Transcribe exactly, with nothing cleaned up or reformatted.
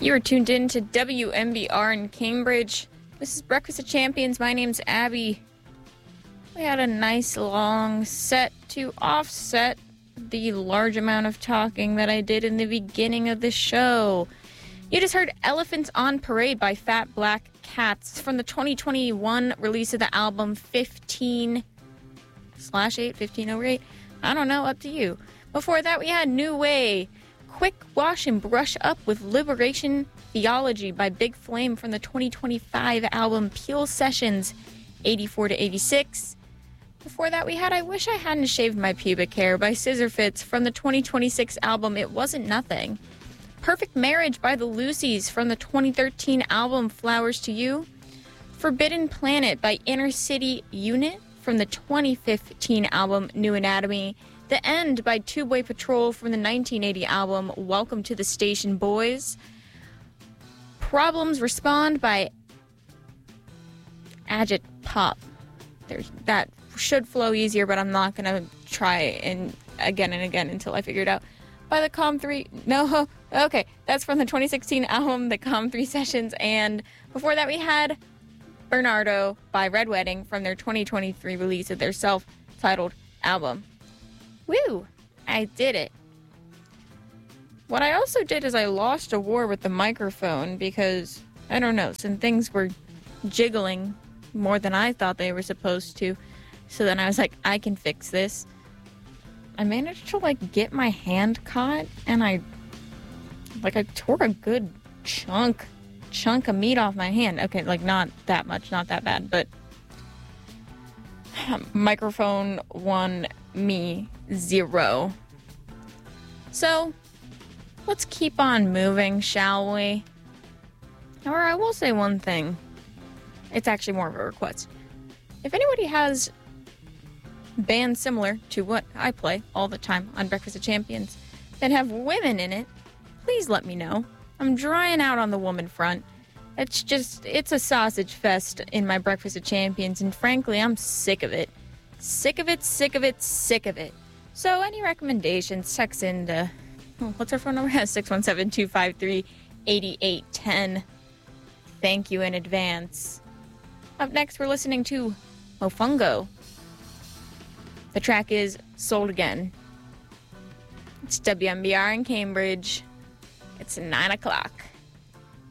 You are tuned in to W M B R in Cambridge. This is Breakfast of Champions. My name's Abby. We had a nice long set to offset the large amount of talking that I did in the beginning of the show. You just heard Elephants on Parade by Fat Black Cats from the twenty twenty-one release of the album fifteen slash eight, fifteen over eight. I don't know, up to you. Before that, we had New Way, Quick Wash and Brush Up with Liberation Theology by Big Flame from the twenty twenty-five album Peel Sessions eighty-four to eighty-six. Before that, we had I Wish I Hadn't Shaved My Pubic Hair by Scissorfits from the twenty twenty-six album It Wasn't Nothing. Perfect Marriage by the Lucy's from the twenty thirteen album Flowers to You. Forbidden Planet by Inner City Unit from the twenty fifteen album New Anatomy. The End by Two Boy Patrol from the nineteen eighty album Welcome to the Station Boys. Problems Respond by Agit Pop. There's that should flow easier, but I'm not going to try and again and again until I figure it out. By the Com three. No, okay. That's from the twenty sixteen album, the Com three Sessions. And before that, we had Bernardo by Red Wedding from their twenty twenty-three release of their self-titled album. Woo! I did it. What I also did is I lost a war with the microphone because, I don't know, some things were jiggling more than I thought they were supposed to. So then I was like, I can fix this. I managed to, like, get my hand caught, and I, like, I tore a good chunk, chunk of meat off my hand. Okay, like, not that much, not that bad, but microphone one, me zero. So, let's keep on moving, shall we? Or I will say one thing. It's actually more of a request. If anybody has bands similar to what I play all the time on Breakfast of Champions that have women in it, please let me know. I'm drying out on the woman front. It's just, it's a sausage fest in my Breakfast of Champions, and frankly, I'm sick of it. Sick of it, sick of it, sick of it. So any recommendations, text in to, oh, what's our phone number? six one seven, two five three, eight eight one zero. Thank you in advance. Up next, we're listening to Mofungo. The track is Sold Again. It's W M B R in Cambridge. It's nine o'clock.